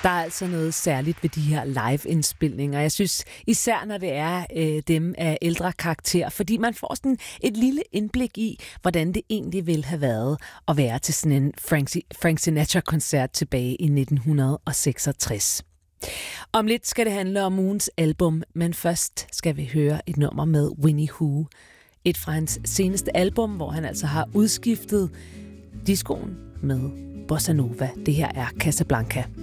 Der er altså noget særligt ved de her live-indspilninger. Jeg synes især, når det er dem af ældre karakter, fordi man får sådan et lille indblik i, hvordan det egentlig ville have været at være til sådan en Frank Sinatra-koncert tilbage i 1966. Om lidt skal det handle om ugens album, men først skal vi høre et nummer med Winnie Hu. Et fra hans seneste album, hvor han altså har udskiftet discoen med bossa nova. Det her er Casablanca.